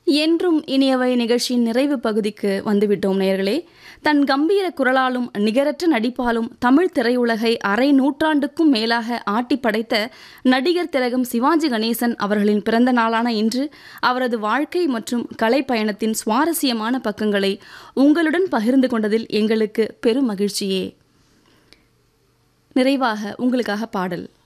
என்றும் இனியவை நிகழ்ச்சியின் நிறைவு பகுதிக்கு வந்துவிட்டோம் நேயர்களே. தன் கம்பீர குரலாலும் நிகரற்ற நடிப்பாலும் தமிழ் திரையுலகை அரை நூற்றாண்டுக்கும் மேலாக ஆட்டி படைத்த நடிகர் திலகம் சிவாஜி கணேசன் அவர்களின் பிறந்த நாளான இன்று அவரது வாழ்க்கை மற்றும் கலை பயணத்தின் சுவாரஸ்யமான பக்கங்களை உங்களுடன் பகிர்ந்து கொண்டதில் எங்களுக்கு பெரும் மகிழ்ச்சியே. நிறைவாக உங்களுக்காக பாடல்.